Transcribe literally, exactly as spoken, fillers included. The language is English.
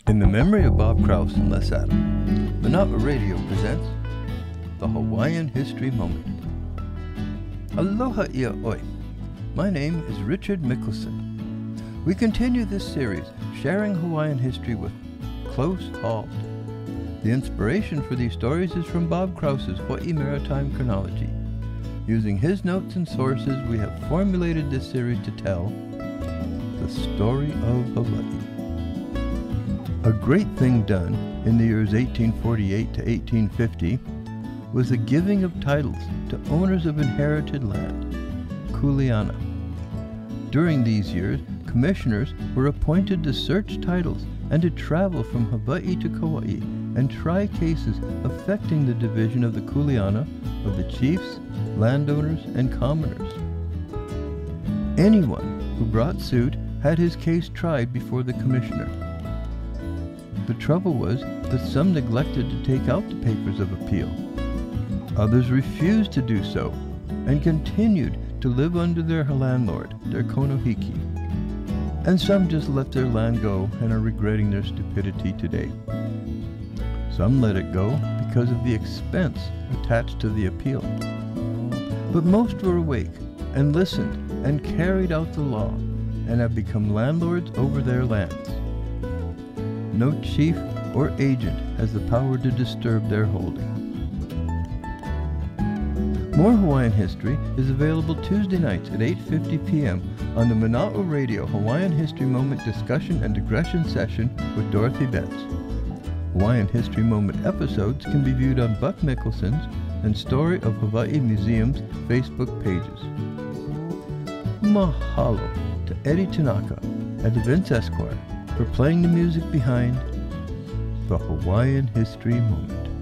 In the memory of Bob Krause and Les Adam, Manawa Radio presents the Hawaiian History Moment. Aloha ia oi. My name is Richard Mickelson. We continue this series sharing Hawaiian history with Close Halt. The inspiration for these stories is from Bob Krause's Hawaii Maritime Chronology. Using his notes and sources, we have formulated this series to tell the story of Hawaii. A great thing done in the years eighteen forty-eight to eighteen fifty was the giving of titles to owners of inherited land, kuleana. During these years, commissioners were appointed to search titles and to travel from Hawaii to Kauai and try cases affecting the division of the kuleana of the chiefs, landowners, and commoners. Anyone who brought suit had his case tried before the commissioner. The trouble was that some neglected to take out the papers of appeal. Others refused to do so and continued to live under their landlord, their konohiki. And some just let their land go and are regretting their stupidity today. Some let it go because of the expense attached to the appeal. But most were awake and listened and carried out the law and have become landlords over their lands. No chief or agent has the power to disturb their holding. More Hawaiian history is available Tuesday nights at eight fifty p m on the Manawa Radio Hawaiian History Moment discussion and digression session with Dorothy Betts. Hawaiian History Moment episodes can be viewed on Buck Mickelson's and Story of Hawaii Museum's Facebook pages. Mahalo to Eddie Tanaka and to Vince Esquire for playing the music behind the Hawaiian History Moment.